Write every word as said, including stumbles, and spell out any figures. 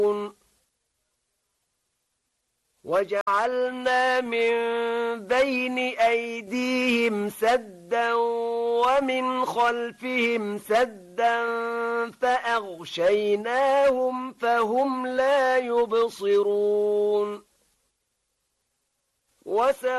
وجعلنا من بين أيديهم سدا ومن خلفهم سدا فأغشيناهم فهم لا يبصرون